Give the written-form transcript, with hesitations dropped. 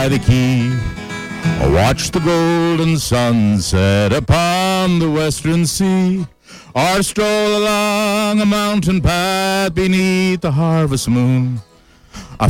the quay, or watch the golden sunset upon the western sea, or stroll along a mountain path beneath the harvest moon.